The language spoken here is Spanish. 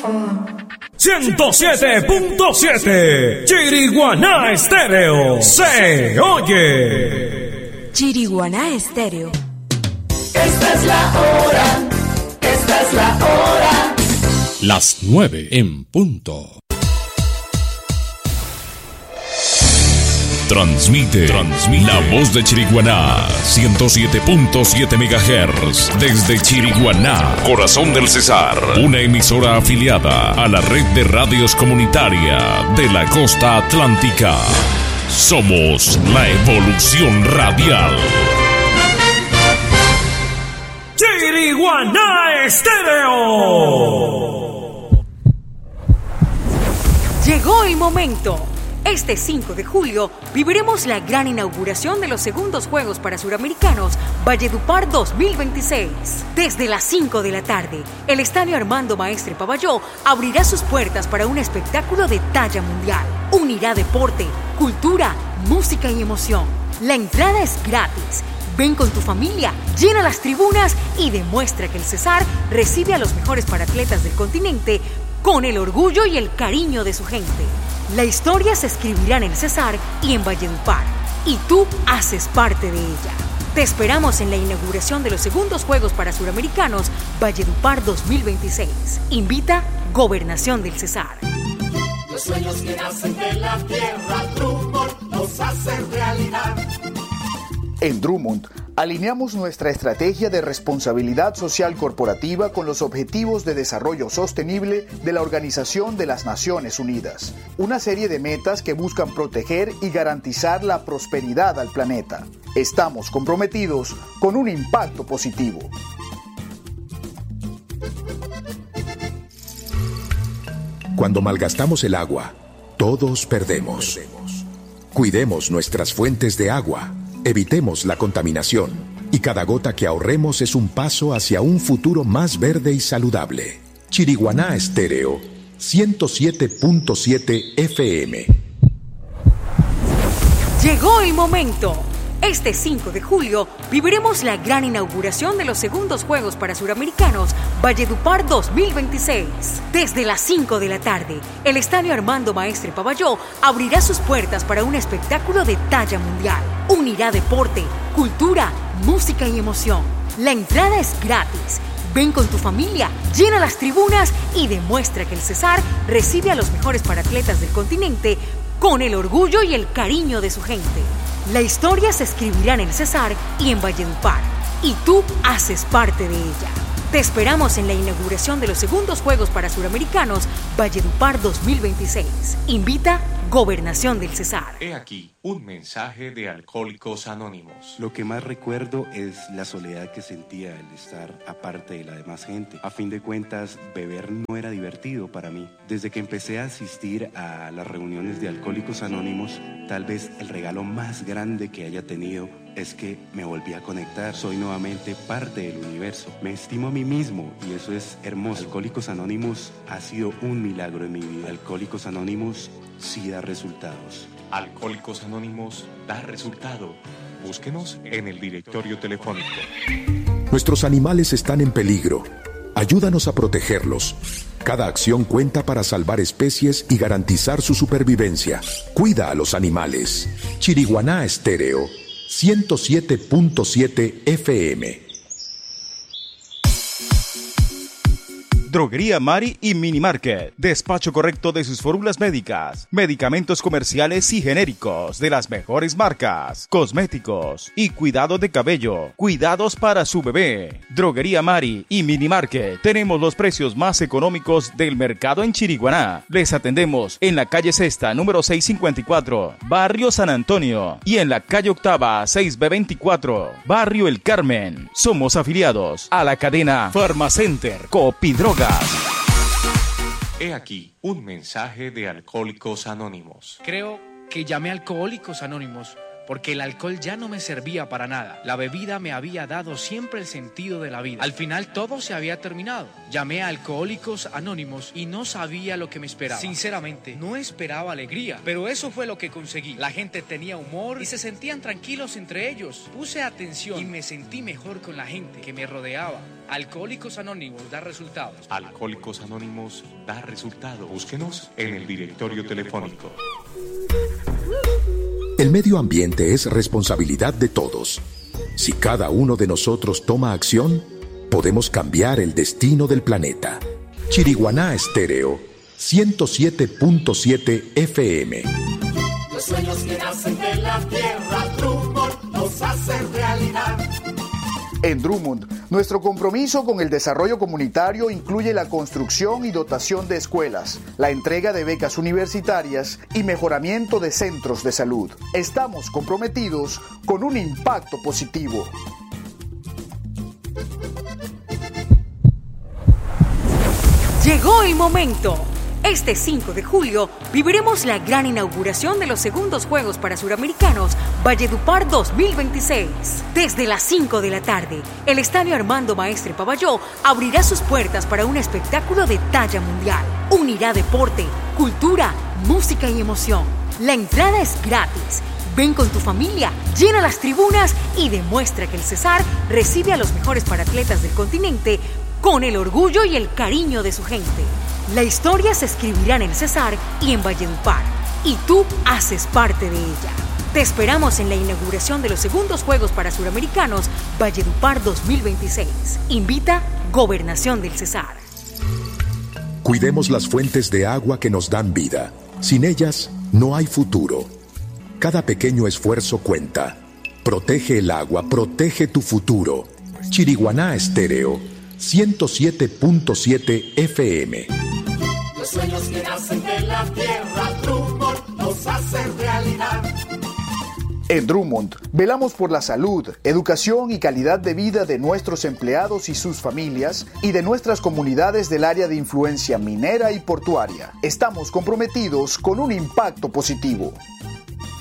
107.7 Chiriguaná Estéreo se oye. Chiriguaná Estéreo. Esta es la hora. Esta es la hora. Las 9 en punto. Transmite la voz de Chiriguaná, 107.7 MHz, desde Chiriguaná, corazón del Cesar, una emisora afiliada a la red de radios comunitaria de la costa atlántica. Somos la evolución radial. Chiriguaná Estéreo. Llegó el momento. Este 5 de julio viviremos la gran inauguración de los segundos Juegos para Suramericanos Valledupar 2026. Desde las 5 de la tarde, el Estadio Armando Maestre Pavalló abrirá sus puertas para un espectáculo de talla mundial. Unirá deporte, cultura, música y emoción. La entrada es gratis. Ven con tu familia, llena las tribunas y demuestra que el Cesar recibe a los mejores paratletas del continente con el orgullo y el cariño de su gente. La historia se escribirá en el Cesar y en Valledupar, y tú haces parte de ella. Te esperamos en la inauguración de los segundos Juegos para Suramericanos Valledupar 2026. Invita Gobernación del Cesar. Los sueños que nacen de la tierra, Drummond los hace realidad. En Drummond, alineamos nuestra estrategia de responsabilidad social corporativa con los Objetivos de Desarrollo Sostenible de la Organización de las Naciones Unidas. Una serie de metas que buscan proteger y garantizar la prosperidad al planeta. Estamos comprometidos con un impacto positivo. Cuando malgastamos el agua, todos perdemos. Cuidemos nuestras fuentes de agua. Evitemos la contaminación y cada gota que ahorremos es un paso hacia un futuro más verde y saludable. Chiriguaná Estéreo, 107.7 FM. Llegó el momento. Este 5 de julio viviremos la gran inauguración de los segundos Juegos para Suramericanos Valledupar 2026. Desde las 5 de la tarde, el Estadio Armando Maestre Pavalló abrirá sus puertas para un espectáculo de talla mundial. Unirá deporte, cultura, música y emoción. La entrada es gratis. Ven con tu familia, llena las tribunas y demuestra que el Cesar recibe a los mejores paratletas del continente con el orgullo y el cariño de su gente. La historia se escribirá en el Cesar y en Valledupar, y tú haces parte de ella. Te esperamos en la inauguración de los segundos Juegos para Suramericanos Valledupar 2026. Invita Gobernación del Cesar. He aquí un mensaje de Alcohólicos Anónimos. Lo que más recuerdo es la soledad que sentía al estar aparte de la demás gente. A fin de cuentas, beber no era divertido para mí. Desde que empecé a asistir a las reuniones de Alcohólicos Anónimos, tal vez el regalo más grande que haya tenido es que me volví a conectar. Soy nuevamente parte del universo. Me estimo a mí mismo y eso es hermoso. Alcohólicos Anónimos ha sido un milagro en mi vida. Alcohólicos Anónimos sí da resultados. Alcohólicos Anónimos da resultado. Búsquenos en el directorio telefónico. Nuestros animales están en peligro. Ayúdanos a protegerlos. Cada acción cuenta para salvar especies y garantizar su supervivencia. Cuida a los animales. Chiriguaná Estéreo, 107.7 FM. Droguería Mari y Mini Market. Despacho correcto de sus fórmulas médicas, medicamentos comerciales y genéricos de las mejores marcas, cosméticos y cuidado de cabello, cuidados para su bebé. Droguería Mari y Mini Market. Tenemos los precios más económicos del mercado en Chiriguaná. Les atendemos en la calle Sexta, número 654, Barrio San Antonio, y en la calle Octava, 6B24, Barrio El Carmen. Somos afiliados a la cadena Farmacenter Copidroga. He aquí un mensaje de Alcohólicos Anónimos. Creo que llamé a Alcohólicos Anónimos porque el alcohol ya no me servía para nada. La bebida me había dado siempre el sentido de la vida. Al final todo se había terminado. Llamé a Alcohólicos Anónimos y no sabía lo que me esperaba. Sinceramente, no esperaba alegría, pero eso fue lo que conseguí. La gente tenía humor y se sentían tranquilos entre ellos. Puse atención y me sentí mejor con la gente que me rodeaba. Alcohólicos Anónimos da resultados. Alcohólicos Anónimos da resultado. Búsquenos en el directorio telefónico. El medio ambiente es responsabilidad de todos. Si cada uno de nosotros toma acción, podemos cambiar el destino del planeta. Chiriguaná Estéreo, 107.7 FM. Los sueños que nacen de la tierra, Drummond los hace realidad. En Drummond, nuestro compromiso con el desarrollo comunitario incluye la construcción y dotación de escuelas, la entrega de becas universitarias y mejoramiento de centros de salud. Estamos comprometidos con un impacto positivo. Llegó el momento. Este 5 de julio viviremos la gran inauguración de los segundos Juegos para Suramericanos Valledupar 2026. Desde las 5 de la tarde, el Estadio Armando Maestre Pavalló abrirá sus puertas para un espectáculo de talla mundial. Unirá deporte, cultura, música y emoción. La entrada es gratis. Ven con tu familia, llena las tribunas y demuestra que el Cesar recibe a los mejores paratletas del continente con el orgullo y el cariño de su gente. La historia se escribirá en el Cesar y en Valledupar, y tú haces parte de ella. Te esperamos en la inauguración de los segundos Juegos para Suramericanos Valledupar 2026. Invita Gobernación del Cesar. Cuidemos las fuentes de agua que nos dan vida. Sin ellas, no hay futuro. Cada pequeño esfuerzo cuenta. Protege el agua, protege tu futuro. Chiriguaná Estéreo, 107.7 FM. Los sueños que nacen de la tierra, Drummond los hace realidad. En Drummond, velamos por la salud, educación y calidad de vida de nuestros empleados y sus familias y de nuestras comunidades del área de influencia minera y portuaria. Estamos comprometidos con un impacto positivo.